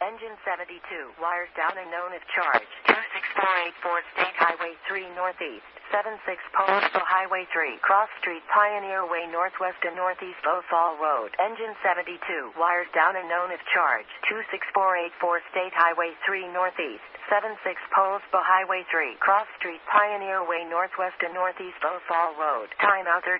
Engine 72, wires down and known if charged. 26484 State Highway 3 Northeast. 76 Postal Highway 3, Cross Street, Pioneer Way Northwest and Northeast Othall Road. Engine 72, wires down and known if charged. 26484 State Highway 3 Northeast. 76 Postal Highway 3, Cross Street, Pioneer Way Northwest and Northeast Othall Road. Time out